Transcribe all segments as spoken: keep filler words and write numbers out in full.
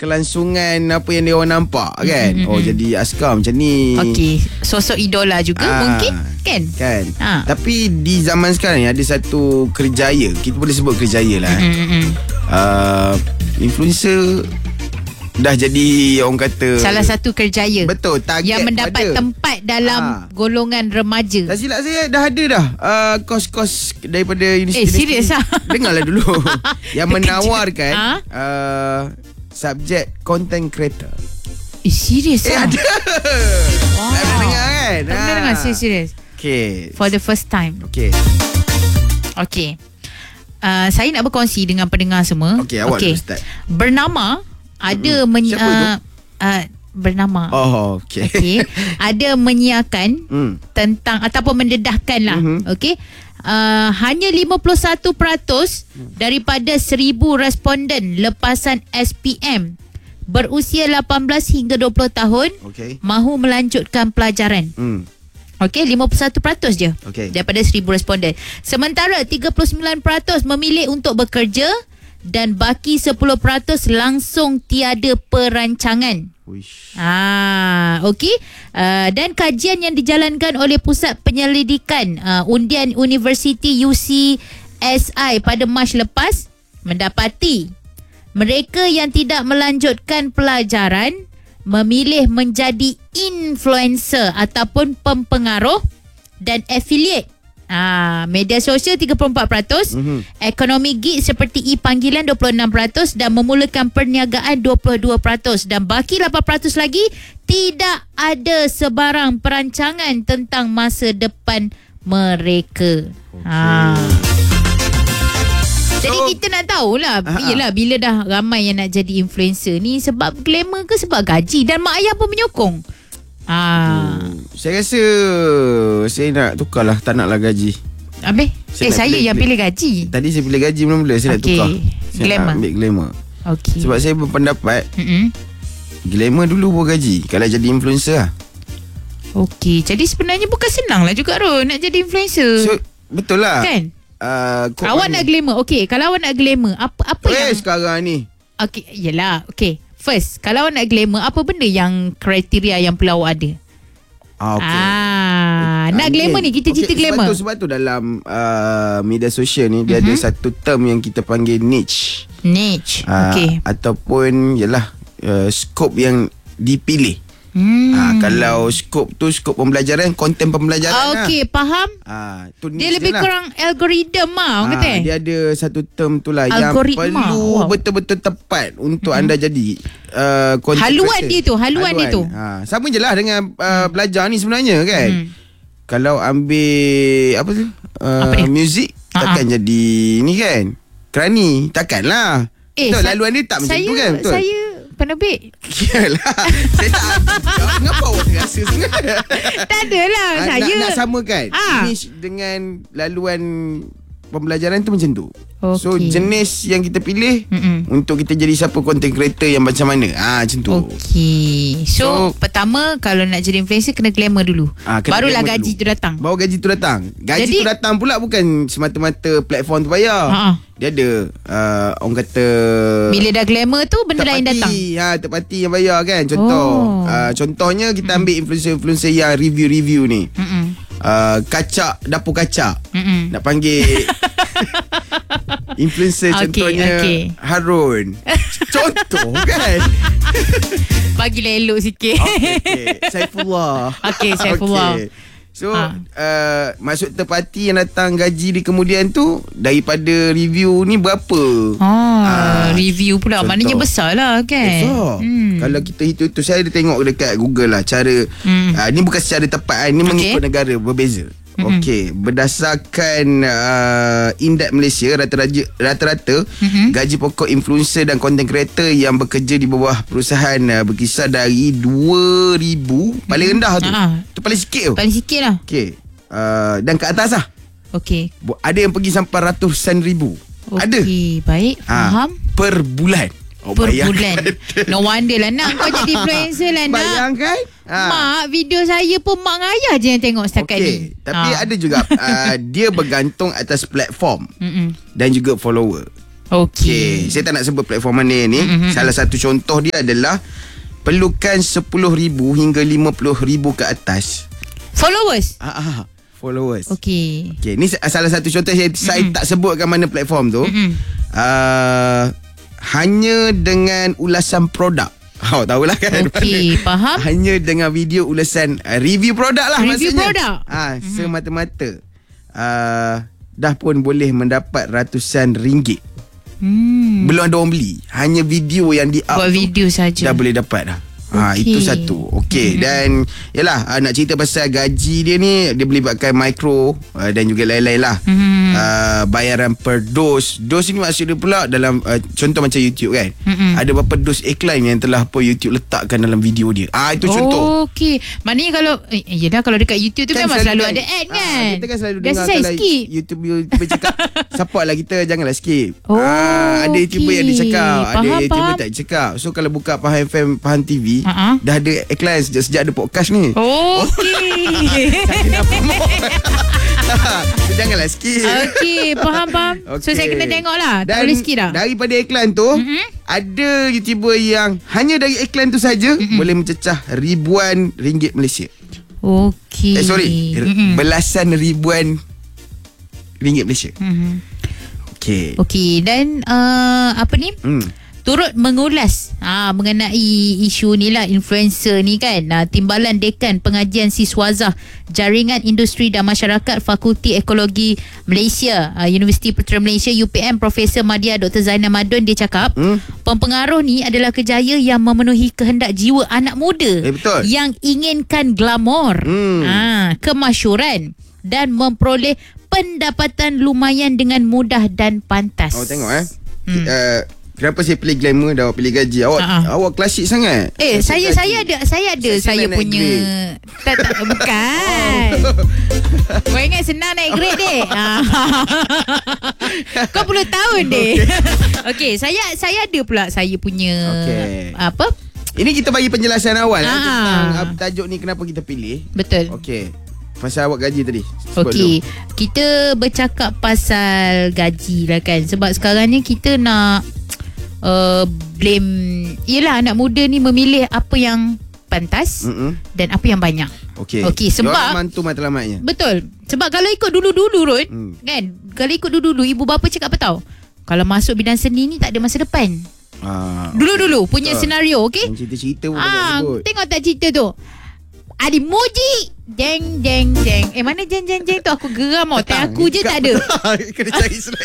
kelangsungan apa yang dia orang nampak kan. Mm-hmm. Oh jadi askar macam ni. Okey, sosok idola juga ah, mungkin kan. Kan. Ha. Tapi di zaman sekarang ni ada satu kerjaya, kita boleh sebut kerjaya lah. Mm-hmm. Uh, influencer dah jadi orang kata salah satu kerjaya. Betul, target yang mendapat pada tempat dalam ha. golongan remaja. Tak silap saya dah ada dah uh, kos-kos daripada universiti. Eh serius ah. Dengarlah dulu. Yang menawarkan ha? uh, subjek content creator. Eh serius eh, ah. ada. Wow. Tak pernah dengar kan? Tak pernah dengar, serius. Okay. For the first time. Okay. Okay. Uh, saya nak berkongsi dengan pendengar semua. Okay, awak okay. Ustaz. Bernama ada mm-hmm. men- Siapa uh, itu? Uh, bernama. Oh, okay. Okay. Ada menyiarkan mm. tentang ataupun mendedahkan lah. Mm-hmm. Okay. Uh, hanya lima puluh satu peratus daripada seribu responden lepasan S P M berusia lapan belas hingga dua puluh tahun okay. mahu melanjutkan pelajaran. Mm. Okey, lima puluh satu peratus je okay. daripada seribu responden. Sementara tiga puluh sembilan peratus memilih untuk bekerja dan baki sepuluh peratus langsung tiada perancangan. Wish. Ah, okey. Uh, dan kajian yang dijalankan oleh Pusat Penyelidikan uh, Undian Universiti U C S I pada Mac lepas mendapati mereka yang tidak melanjutkan pelajaran memilih menjadi influencer ataupun pempengaruh dan affiliate. Ah, media sosial tiga puluh empat peratus, mm-hmm. ekonomi gig seperti e-panggilan dua puluh enam peratus dan memulakan perniagaan dua puluh dua peratus dan baki lapan peratus lagi tidak ada sebarang perancangan tentang masa depan mereka. Okay. Ah. Jadi so, kita nak tahulah, uh-huh. yelah bila dah ramai yang nak jadi influencer ni sebab glamour ke sebab gaji dan mak ayah pun menyokong. Ah. Hmm, saya rasa saya nak tukarlah, tak naklah gaji. Habis? Saya eh saya yang pilih gaji. Tadi saya pilih gaji mula-mula, saya okay. nak tukar. Saya glamour. nak ambil glamour. Okay. Sebab saya berpendapat mm-hmm. glamour dulu baru gaji kalau jadi influencer lah. Okey, jadi sebenarnya bukan senang lah juga Ron nak jadi influencer. So, betul lah. Kan? Uh, awak nak glamour. Okey, kalau awak nak glamour, apa apa eh, yang sekarang ni? Okey, yelah. Okey. First, kalau awak nak glamour, apa benda yang kriteria yang perlu awak ada? Ah, okay. ah nak okay. glamour ni, kita cerita okay, glamour. Sebab tu, sebab tu dalam uh, media sosial ni, dia uh-huh. ada satu term yang kita panggil niche. Niche, uh, okey. Ataupun, yelah, uh, skop yang dipilih. Hmm. Ha, kalau skop tu skop pembelajaran, konten pembelajaran. Okey, lah. Faham. Ha, tu dia lebih lah. kurang algoritma orang ha, kata. Dia ada satu term tu lah algoritma. Yang perlu wow. betul-betul tepat untuk hmm. anda jadi uh, haluan dia tu, haluan, haluan dia tu. Ha, sama je lah dengan uh, belajar ni sebenarnya kan. Hmm. Kalau ambil apa tu? Uh, apa music takkan Ha-ha. jadi ni kan. Kerani takkanlah. Eh, betul, sa- laluan dia tak saya, macam tu kan. Betul. Saya penerbit. Yalah. Saya tak kenapa awak terasa sangat? Tak adalah ha, saya. Nak, nak samakan ha. Ini dengan laluan pembelajaran tu macam tu. Okay. So jenis yang kita pilih Mm-mm. untuk kita jadi siapa content creator yang macam mana. Ah ha, macam tu. Okey. So, so pertama kalau nak jadi influencer kena glamour dulu. Ha, kena Barulah glamour gaji dulu. tu datang. Baru gaji tu datang. Gaji jadi, tu datang pula bukan semata-mata platform tu bayar. Ha-ha. Dia ada uh, orang kata bila dah glamour tu benda lain datang. Ha, third party yang bayar kan. Contoh oh. uh, contohnya kita ambil Mm-mm. influencer-influencer yang review-review ni. Uh, kacak, dapur kacak. Mm-mm. Nak panggil influencer okay, contohnya okay. Harun. Contoh kan. Bagilah elok sikit. Okay, okay. Saifullah. Okay, Saifullah. Okay. So ha. uh, maksud terparti yang datang gaji di kemudian tu daripada review ni berapa? Ah, uh, review pula contoh. Maknanya besar lah kan. Besar. Hmm. Kalau kita hitung tu, saya ada tengok dekat Google lah cara hmm. uh, ni bukan secara tepat, ni okay. mengikut negara berbeza. Mm-hmm. Okey, berdasarkan uh, Indeks Malaysia, rata-rata, rata-rata mm-hmm. gaji pokok influencer dan content creator yang bekerja di bawah perusahaan uh, berkisar dari dua ribu mm-hmm. paling rendah tu. Uh-huh. Tu paling sikit tu. Paling sikit lah. Okey. Uh, dan ke atas lah. Okey. Ada yang pergi sampai ratusan ribu. Okay. Ada. Baik, faham. Ha, per bulan. Oh, per bulan. No wonder lah nak kau jadi influencer lah nak. Bayangkan. Ha. Mak, video saya pun mak dengan ayah je yang tengok setakat okay. ni. Tapi ha. ada juga uh, dia bergantung atas platform Mm-mm. dan juga follower. Okey. Okay. Saya tak nak sebut platform mana ni. Mm-hmm. Salah satu contoh dia adalah perlukan sepuluh ribu hingga lima puluh ribu ke atas followers. Ah, ah followers. Okey. Okey, ni salah satu contoh saya, mm-hmm. saya tak sebutkan mana platform tu. Mm-hmm. Uh, hanya dengan ulasan produk. Oh, tahulah kan. Okey, faham. Hanya dengan video ulasan uh, review produk lah review maksudnya. Review produk. Ah, mm-hmm. semata-mata uh, dah pun boleh mendapat ratusan ringgit. Hmm. Belum ada orang beli. Hanya video yang di up buat video saja dah boleh dapat dah. Ha, okay. Itu satu. Okey. Hmm. Dan yalah, uh, nak cerita pasal gaji dia ni, dia boleh buatkan micro uh, dan juga lain-lain lah. Hmm. Uh, bayaran per dos. Dos ni maksud dia pula dalam uh, contoh macam YouTube kan. Hmm. Ada berapa dos iklan yang telah apa YouTube letakkan dalam video dia. Ah, itu contoh. Okey. Maknanya kalau eh, yelah kalau dekat YouTube tu kan memang selalu kan, ada ad kan. Ah, kita kan selalu dengar kalau skip. YouTube YouTube cakap support lah kita, janganlah skip. Oh, ah, ada YouTuber okay. yang dia cakap, faham, ada YouTuber faham. tak cakap. So kalau buka Faham F M, Faham T V, uh-huh. dah ada iklan sejak, sejak ada podcast ni. Oh, okey. Saya nak promote. So janganlah skip. Okey, faham faham. Okay. So saya kena tengok lah. Tak boleh skip dah. Daripada iklan tu, mm-hmm. ada YouTuber yang hanya dari iklan tu saja mm-hmm. boleh mencecah ribuan ringgit Malaysia. Okey. Eh sorry, mm-hmm. belasan ribuan ringgit Malaysia. Mm-hmm. Okey. Okey, dan uh, apa ni? Hmm. Turut mengulas ha, mengenai isu ni lah, influencer ni kan. Ha, Timbalan Dekan Pengajian Siswazah Jaringan Industri dan Masyarakat Fakulti Ekologi Malaysia, ha, Universiti Putra Malaysia U P M, Profesor Madya Doktor Zainal Madun, dia cakap hmm? pempengaruh ni adalah kejaya yang memenuhi kehendak jiwa anak muda eh, betul. yang inginkan glamor, hmm. ha, kemasyhuran dan memperoleh pendapatan lumayan dengan mudah dan pantas. Oh, tengok eh. Hmm. Uh, Kenapa saya pilih glamour dan awak pilih gaji? Awak uh-huh. awak klasik sangat. Eh, saya gaji. saya ada saya ada saya, saya punya tak, tak bukan. Oh. Kau ingat senang naik grade dek? Kau perlu tahun dek. Okey, saya saya ada pula saya punya okay. apa? Ini kita bagi penjelasan awal ah. tentang tajuk ni kenapa kita pilih. Betul. Okey. Pasal awak gaji tadi. Okey, kita bercakap pasal gaji lah kan. Sebab sekarang ni kita nak Uh, blame yelah anak muda ni memilih apa yang pantas mm-mm. dan apa yang banyak. Okey. Okey, sebab mantu matlamatnya. Betul. Sebab kalau ikut dulu-dulu Rod, mm. kan? Kalau ikut dulu-dulu ibu bapa cakap apa tahu? Kalau masuk bidang seni ni tak ada masa depan. Ah, dulu-dulu okay. punya betul. Senario, okey? Cerita-cerita pun ah, tengok tak cerita tu. Adi Moji jeng jeng jeng. Eh mana jeng jeng jeng tu aku geram tau. Tak aku je tak ada. Kena cari selain.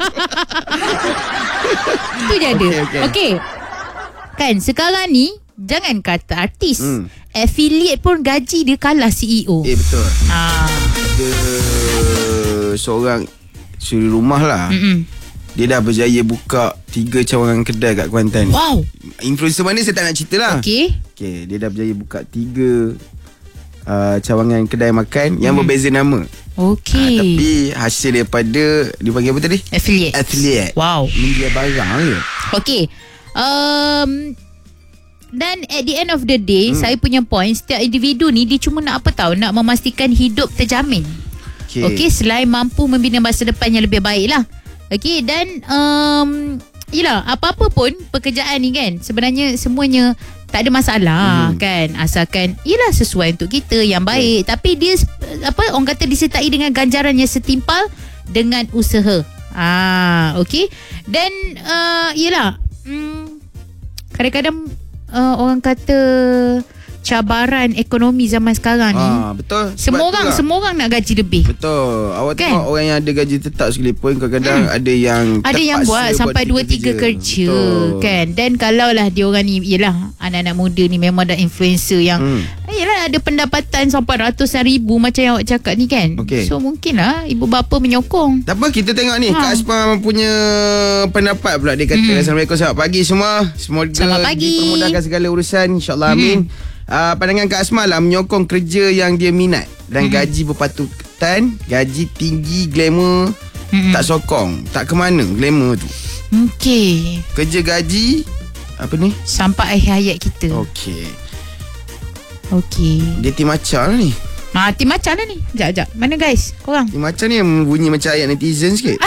Itu je ada. Okey. Okay, okay. Kan sekarang ni jangan kata artis. Hmm. Affiliate pun gaji dia kalah C E O. Eh betul. Ha. Dia seorang suri rumah lah. Mm-mm. Dia dah berjaya buka tiga cawangan kedai kat Kuantan. Wow. Influencer mana saya tak nak cerita lah. Okey. Okey, dia dah berjaya buka tiga uh, cawangan kedai makan yang hmm. berbeza nama. Okey. Uh, tapi hasil daripada dia panggil apa tadi? Affiliate. Affiliate. Wow. Menjual barang je. Okey. Um, dan at the end of the day, hmm. saya punya point, setiap individu ni dia cuma nak apa tahu, nak memastikan hidup terjamin. Okey. Okey, selain mampu membina masa depan yang lebih baik lah. Okey, dan um, yelah, apa-apa pun pekerjaan ni kan, sebenarnya semuanya tak ada masalah hmm. kan, asalkan yelah sesuai untuk kita yang baik. Okay. Tapi dia apa orang kata disertai dengan ganjaran yang setimpal dengan usaha. Ah, okey. Dan uh, yelah, hmm, kadang-kadang uh, orang kata cabaran ekonomi zaman sekarang ni. Ah, betul. Semua orang, semua orang nak gaji lebih. Betul. Awak kan? Tengok orang yang ada gaji tetap sekalipun kadang-kadang hmm. ada yang ada yang buat sampai dua tiga kerja, kerja kan. Dan kalaulah dia orang ni yalah anak-anak muda ni memang dah influencer yang hmm. yalah ada pendapatan sampai ratusan ribu macam yang awak cakap ni kan. Okay. So mungkinlah ibu bapa menyokong. Tak apa, kita tengok ni ha. Kak Asma punya pendapat pula. Dia kata hmm. Assalamualaikum, selamat pagi semua. Semoga dipermudahkan segala urusan, insyaAllah, amin. hmm. Uh, pandangan Kak Asma lah menyokong kerja yang dia minat dan mm-hmm. gaji berpatutan, gaji tinggi, glamour mm-hmm. tak sokong, tak ke mana glamour tu. Okey. Kerja gaji apa ni? Sampai akhir hayat kita. Okey. Okey. Dia tim macam ni. Ha, Tim Macan lah ni. Sekejap, sekejap. Mana guys? Korang? Tim Macan ni bunyi macam ayat netizen sikit.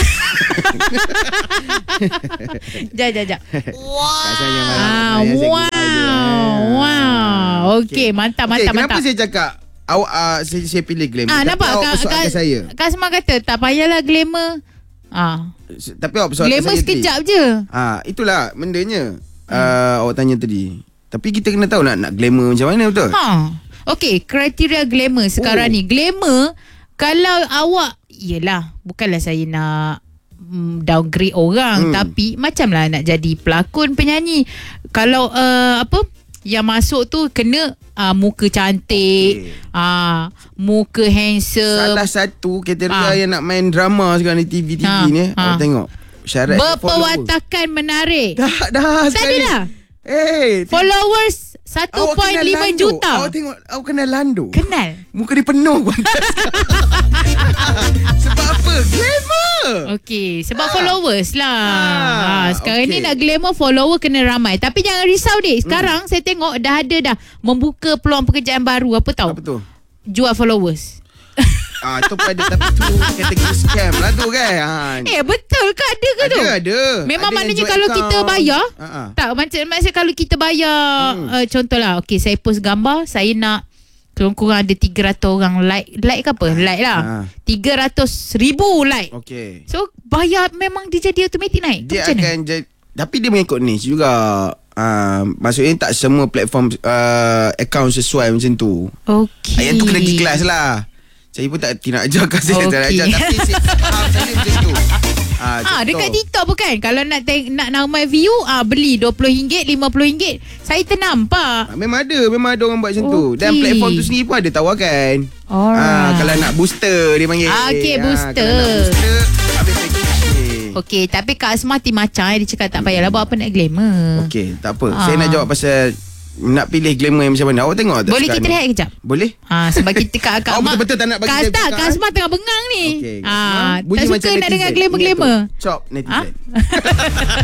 Sekejap, sekejap, sekejap. Wow. Ah, wow. Wow. Okey, mantap, mantap, okay, mantap. Kenapa saya cakap awak uh, saya, saya pilih glamour? Ah, tapi nampak? awak Ka, persoalkan ka, saya. Kasma kata tak payahlah glamour. Ah. Tapi awak persoalkan glamour saya sekejap tadi. je. Ah, itulah bendanya. Hmm. Uh, awak tanya tadi. Tapi kita kena tahu nak nak glamour macam mana, betul? Ha. Okey, kriteria glamour sekarang oh. ni. Glamour kalau awak, yelah, bukanlah saya nak mm, downgrade orang, hmm. tapi macamlah nak jadi pelakon, penyanyi. Kalau uh, apa yang masuk tu kena uh, muka cantik, okay. uh, muka handsome. Salah satu kriteria uh. yang nak main drama sekarang di T V T V uh. ni, uh. awak tengok. Syarat berperwatakan menarik. Dah dah sekali. Dah. Eh, hey, followers satu perpuluhan lima juta. Awak tengok, awak kenal Lando. Kenal. Muka dia penuh. Sebab apa? Glamour. Okey, sebab ha. followers lah. Ha, sekarang okay. ni nak glamour, follower kena ramai. Tapi jangan risau dek. Sekarang hmm. saya tengok dah ada dah membuka peluang pekerjaan baru. Apa tahu? Apa tu? Jual followers. Ah, tu pun ada, tapi tu kategori scam lah tu kan. Ha. Eh, betul ke ada ke ada, tu? Ada, ada. Memang ada maknanya kalau account. kita bayar, uh-huh. tak, macam macam kalau kita bayar, hmm. uh, contohlah, okey, saya post gambar, saya nak kurang-kurang ada tiga ratus orang like. Like ke apa? Like lah. Uh-huh. tiga ratus ribu like. Okey. So, bayar memang dia jadi automatik naik. Dia akan jadi, tapi dia mengikut niche juga. Uh, maksudnya tak semua platform uh, account sesuai macam tu. Okey. Yang tu kena pergi kelas lah. Saya pun tak nak ajar kan, saya okay. tak nak ajar, tapi saya faham saya macam tu. Ah, ah dekat TikTok pun kan, kalau nak teng- nak nama view, ah beli dua puluh ringgit, lima puluh ringgit. Saya ternampak. Ah, memang ada, memang ada orang buat macam okay. tu. Dan platform tu sendiri pun ada tawarkan. Ah, kalau nak booster dia panggil. Ah, okey, booster. Ah, kalau nak booster, habis package ni. Okey, tapi Kak Asma Tim Macan dia cakap tak payahlah buat apa nak glamour. Okey, tak apa. Ah. Saya nak jawab pasal nak pilih glamour yang macam mana. Awak tengok tak? Boleh kita rehat kejap? Boleh. Ha, sebab kita Kak Kak Mak betul-betul tak nak bagi Kak Kak Asma tengah bengang ni. Okay, ha, tak suka nak netizen. dengar glamour-glamour. Chop netizen. Ha?